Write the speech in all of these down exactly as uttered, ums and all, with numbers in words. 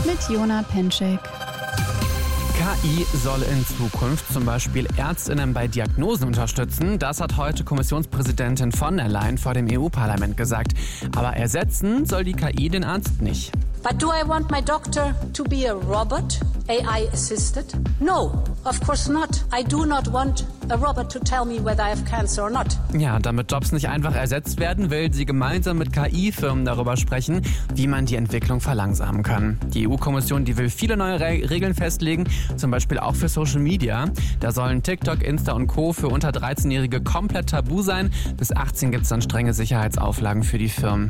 mit Jona Penschek. K I soll in Zukunft zum Beispiel ÄrztInnen bei Diagnosen unterstützen. Das hat heute Kommissionspräsidentin von der Leyen vor dem E U-Parlament gesagt. Aber ersetzen soll die K I den Arzt nicht. But do I want my doctor to be a robot, A I-assisted? No, of course not. I do not want a robot to tell me whether I have cancer or not. Ja, damit Jobs nicht einfach ersetzt werden, will sie gemeinsam mit K I-Firmen darüber sprechen, wie man die Entwicklung verlangsamen kann. Die E U-Kommission, die will viele neue Re- Regeln festlegen, zum Beispiel auch für Social Media. Da sollen TikTok, Insta und Co. für unter dreizehnjährige komplett tabu sein. Bis achtzehn gibt es dann strenge Sicherheitsauflagen für die Firmen.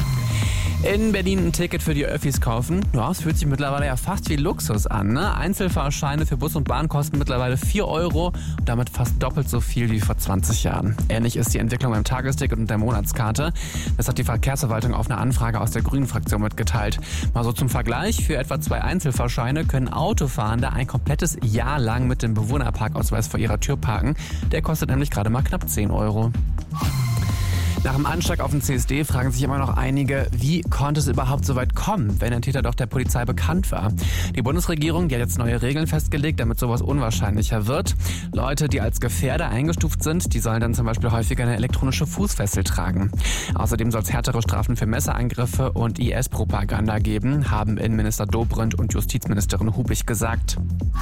In Berlin ein Ticket für die Öffis kaufen. Ja, es fühlt sich mittlerweile ja fast wie Luxus an. Ne? Einzelfahrscheine für Bus und Bahn kosten mittlerweile vier Euro und damit fast doppelt so viel wie vor zwanzig Jahren. Ähnlich ist die Entwicklung beim Tagesticket und der Monatskarte. Das hat die Verkehrsverwaltung auf eine Anfrage aus der Grünen-Fraktion mitgeteilt. Mal so zum Vergleich, für etwa zwei Einzelfahrscheine können Autofahrende ein komplettes Jahr lang mit dem Bewohnerparkausweis vor ihrer Tür parken. Der kostet nämlich gerade mal knapp zehn Euro. Nach dem Anschlag auf den C S D fragen sich immer noch einige, wie konnte es überhaupt so weit kommen, wenn der Täter doch der Polizei bekannt war. Die Bundesregierung, die hat jetzt neue Regeln festgelegt, damit sowas unwahrscheinlicher wird. Leute, die als Gefährder eingestuft sind, die sollen dann zum Beispiel häufiger eine elektronische Fußfessel tragen. Außerdem soll es härtere Strafen für Messerangriffe und I S-Propaganda geben, haben Innenminister Dobrindt und Justizministerin Hubig gesagt.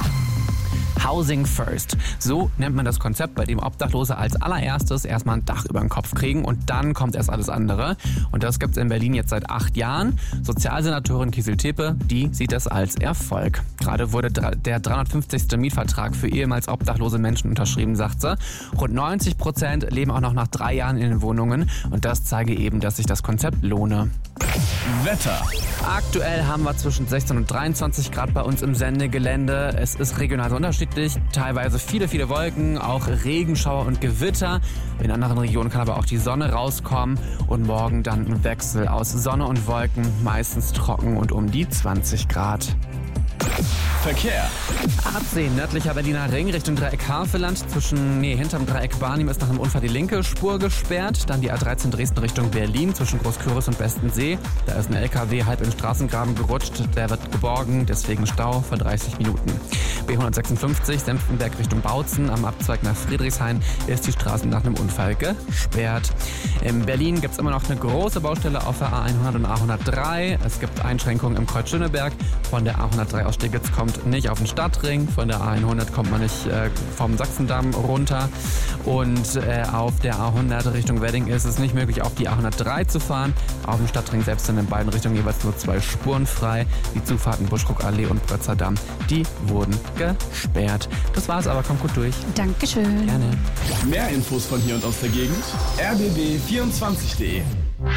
Housing First. So nennt man das Konzept, bei dem Obdachlose als allererstes erstmal ein Dach über den Kopf kriegen und dann kommt erst alles andere. Und das gibt's in Berlin jetzt seit acht Jahren. Sozialsenatorin Kießel-Tepe, die sieht das als Erfolg. Gerade wurde der dreihundertfünfzigste Mietvertrag für ehemals obdachlose Menschen unterschrieben, sagt sie. Rund neunzig Prozent leben auch noch nach drei Jahren in den Wohnungen und das zeige eben, dass sich das Konzept lohne. Wetter. Aktuell haben wir zwischen sechzehn und dreiundzwanzig Grad bei uns im Sendegelände. Es ist regional so unterschiedlich. Teilweise viele, viele Wolken, auch Regenschauer und Gewitter. In anderen Regionen kann aber auch die Sonne rauskommen. Und morgen dann ein Wechsel aus Sonne und Wolken, meistens trocken und um die zwanzig Grad. Verkehr. A zehn, nördlicher Berliner Ring Richtung Dreieck Havelland. Zwischen, nee, hinterm Dreieck Barnim ist nach einem Unfall die linke Spur gesperrt. Dann die A dreizehn Dresden Richtung Berlin zwischen Großküritz und Bestensee. Da ist ein L K W halb in den Straßengraben gerutscht. Der wird geborgen, deswegen Stau für dreißig Minuten. B hundertsechsundfünfzig Senftenberg Richtung Bautzen. Am Abzweig nach Friedrichshain ist die Straße nach einem Unfall gesperrt. In Berlin gibt es immer noch eine große Baustelle auf der A hundert und A hundertdrei. Es gibt Einschränkungen im Kreuz Schöneberg. Von der A hundertdrei aus Steglitz kommt nicht auf den Stadtring. Von der A hundert kommt man nicht äh, vom Sachsendamm runter. Und äh, auf der A hundert Richtung Wedding ist es nicht möglich, auf die A hundertdrei zu fahren. Auf dem Stadtring selbst sind in beiden Richtungen jeweils nur zwei Spuren frei. Die Zufahrten Buschruckallee und Brötzer-Damm, die wurden gesperrt. Das war's aber, kommt gut durch. Dankeschön. Gerne. Mehr Infos von hier und aus der Gegend. r b b vierundzwanzig punkt de.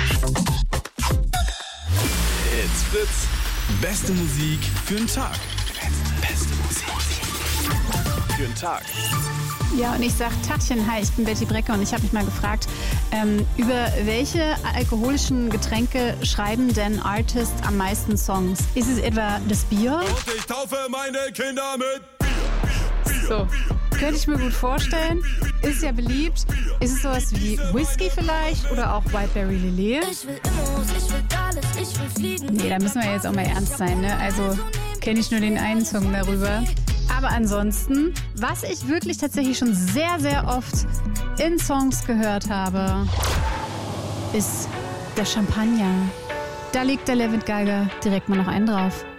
It's Fritz. Beste Musik für den Tag. Beste Musik für den Tag. Ja, und ich sag Tachchen, hi, ich bin Betty Brecke und ich habe mich mal gefragt, ähm, über welche alkoholischen Getränke schreiben denn Artists am meisten Songs? Ist es etwa das Bier? Und ich taufe meine Kinder mit Bier, Bier, So, könnte ich mir gut vorstellen. Ist ja beliebt. Ist es sowas wie Whisky vielleicht oder auch Wildberry Lillet? Ich will Immos, ich will alles, ich will fliegen. Nee, da müssen wir jetzt auch mal ernst sein, ne? Also kenne ich nur den einen Song darüber. Aber ansonsten, was ich wirklich tatsächlich schon sehr, sehr oft in Songs gehört habe, ist der Champagner. Da legt der Levent Geiger direkt mal noch einen drauf.